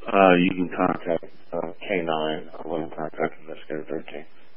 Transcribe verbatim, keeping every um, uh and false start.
Uh, you can contact uh, K nine. I wouldn't contact Investigator thirteen.